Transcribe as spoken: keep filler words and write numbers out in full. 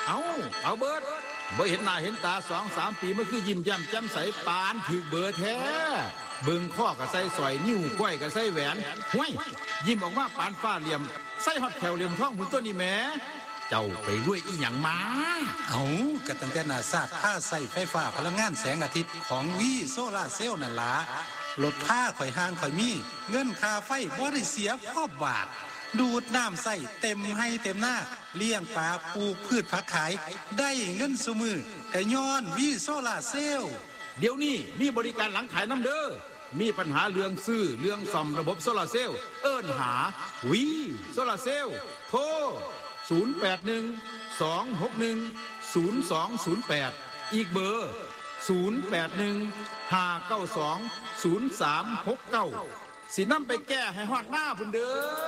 เอาเอาเบิดบ่เห็นหน้าเห็นตาสองสามปีมันคือยิ้มแย้มแจ่มใสปานถือเบอร์แท้เบิ่งข้อก็ใส่สอยนิ้วก้อยก็ใส่แหวนห้วยยิ้มออกมาปานฟ้าเหลี่ยมใส่ฮอดแถวเหลี่ยมท้องหุ่นตัวนี้แหมเจ้าไปรวยอีหยังมาเอาก็ตั้งแต่นาซาค่าใส่ไฟฟ้าพลังงานแสงอาทิตย์ของวีโซล่าเซลล์นั่นล่ะลดค่าข่อยห่างข่อยมีเงินค่าไฟบ่ได้เสียพ่อบาทดูดน้ำใส่เต็มให้เต็มหน้าเลี้ยงปลาปลูกพืชผักขายได้เงินซุมือแต่ย้อนวีโซล่าเซลล์เดี๋ยวนี้มีบริการหลังขายน้ำเด้อมีปัญหาเรื่องซื้อเรื่องซ่อมระบบโซลาร์เซลล์เอิ้นหาวีโซลาร์เซลล์โทรศูนย์ แปด หนึ่ง สอง หก หนึ่ง ศูนย์ สอง ศูนย์ แปดอีกเบอร์ศูนย์ แปด หนึ่ง ห้า เก้า สอง ศูนย์ สาม หก เก้าสินำไปแก้ให้ฮอดหน้าพุ่นเด้อ